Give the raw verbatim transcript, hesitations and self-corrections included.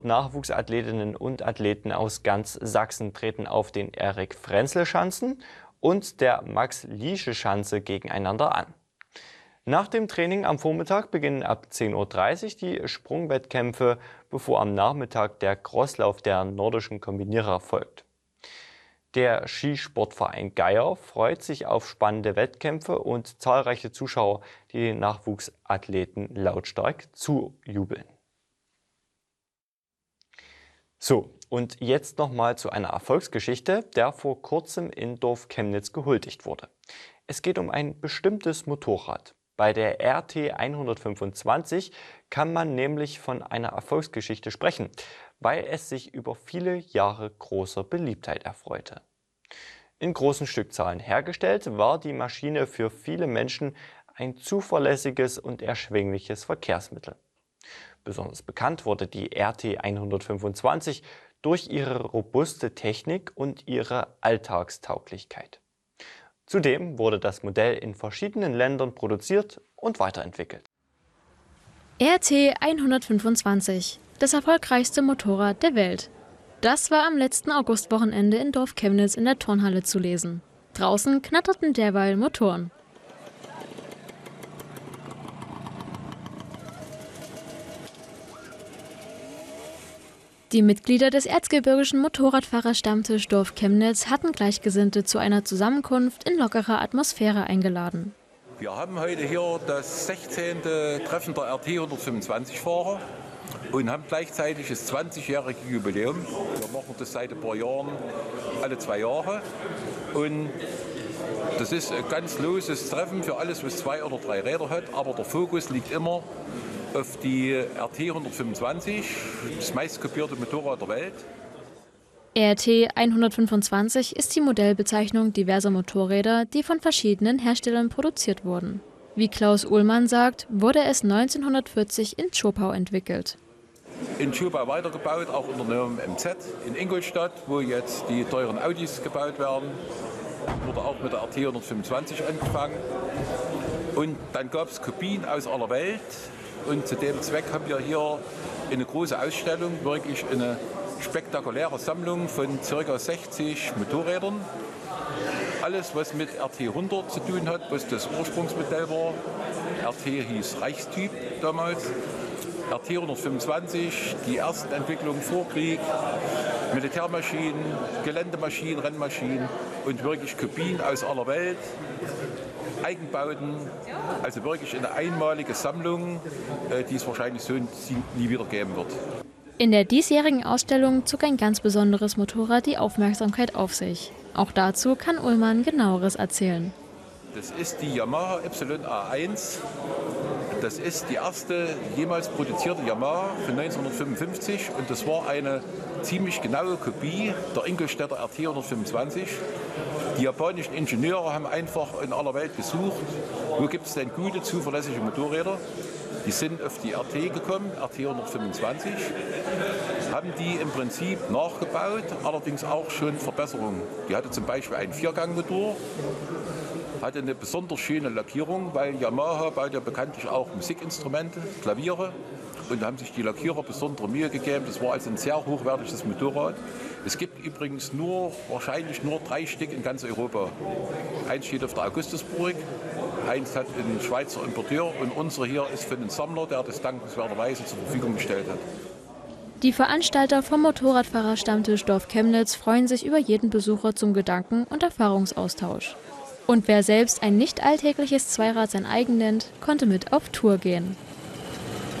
Nachwuchsathletinnen und Athleten aus ganz Sachsen treten auf den Erik-Frenzel-Schanzen und der Max-Liesche-Schanze gegeneinander an. Nach dem Training am Vormittag beginnen ab zehn Uhr dreißig die Sprungwettkämpfe, bevor am Nachmittag der Crosslauf der nordischen Kombinierer folgt. Der Skisportverein Geier freut sich auf spannende Wettkämpfe und zahlreiche Zuschauer, die den Nachwuchsathleten lautstark zujubeln. So, und jetzt nochmal zu einer Erfolgsgeschichte, der vor kurzem in Dorf Chemnitz gehuldigt wurde. Es geht um ein bestimmtes Motorrad. Bei der R T hundertfünfundzwanzig kann man nämlich von einer Erfolgsgeschichte sprechen, weil es sich über viele Jahre großer Beliebtheit erfreute. In großen Stückzahlen hergestellt, war die Maschine für viele Menschen ein zuverlässiges und erschwingliches Verkehrsmittel. Besonders bekannt wurde die R T hundertfünfundzwanzig durch ihre robuste Technik und ihre Alltagstauglichkeit. Zudem wurde das Modell in verschiedenen Ländern produziert und weiterentwickelt. R T hundertfünfundzwanzig, das erfolgreichste Motorrad der Welt. Das war am letzten Augustwochenende in Dorf Chemnitz in der Turnhalle zu lesen. Draußen knatterten derweil Motoren. Die Mitglieder des erzgebirgischen Motorradfahrerstammtisch Dorf Chemnitz hatten Gleichgesinnte zu einer Zusammenkunft in lockerer Atmosphäre eingeladen. Wir haben heute hier das sechzehnte Treffen der R T hundertfünfundzwanzig-Fahrer und haben gleichzeitig das zwanzigjährige Jubiläum. Wir machen das seit ein paar Jahren alle zwei Jahre. Und das ist ein ganz loses Treffen für alles, was zwei oder drei Räder hat. Aber der Fokus liegt immer auf die R T hundertfünfundzwanzig, das meistkopierte Motorrad der Welt. R T hundertfünfundzwanzig ist die Modellbezeichnung diverser Motorräder, die von verschiedenen Herstellern produziert wurden. Wie Klaus Uhlmann sagt, wurde es neunzehnhundertvierzig in Zschopau entwickelt. In Zschopau weitergebaut, auch unter dem M Z in Ingolstadt, wo jetzt die teuren Audis gebaut werden. Wurde auch mit der R T hundertfünfundzwanzig angefangen. Und dann gab es Kopien aus aller Welt. Und zu dem Zweck haben wir hier eine große Ausstellung, wirklich eine spektakuläre Sammlung von ca. sechzig Motorrädern. Alles, was mit R T hundert zu tun hat, was das Ursprungsmodell war. R T hieß Reichstyp damals. R T hundertfünfundzwanzig, die ersten Entwicklungen vor Krieg, Militärmaschinen, Geländemaschinen, Rennmaschinen und wirklich Kopien aus aller Welt. Eigenbauten, also wirklich eine einmalige Sammlung, die es wahrscheinlich so nie wieder geben wird. In der diesjährigen Ausstellung zog ein ganz besonderes Motorrad die Aufmerksamkeit auf sich. Auch dazu kann Uhlmann Genaueres erzählen. Das ist die Yamaha Y A eins. Das ist die erste jemals produzierte Yamaha von neunzehnhundertfünfundfünfzig und das war eine ziemlich genaue Kopie der Ingolstädter R T hundertfünfundzwanzig. Die japanischen Ingenieure haben einfach in aller Welt gesucht, wo gibt es denn gute, zuverlässige Motorräder. Die sind auf die R T gekommen, R T hundertfünfundzwanzig, haben die im Prinzip nachgebaut, allerdings auch schon Verbesserungen. Die hatte zum Beispiel einen Viergangmotor, hatte eine besonders schöne Lackierung, weil Yamaha baut ja bekanntlich auch Musikinstrumente, Klaviere. Und da haben sich die Lackierer besondere Mühe gegeben. Das war also ein sehr hochwertiges Motorrad. Es gibt übrigens nur, wahrscheinlich nur drei Stück in ganz Europa. Eins steht auf der Augustusburg, eins hat ein Schweizer Importeur und unsere hier ist für einen Sammler, der das dankenswerterweise zur Verfügung gestellt hat. Die Veranstalter vom Motorradfahrerstammtisch Dorf Chemnitz freuen sich über jeden Besucher zum Gedanken- und Erfahrungsaustausch. Und wer selbst ein nicht alltägliches Zweirad sein eigen nennt, konnte mit auf Tour gehen.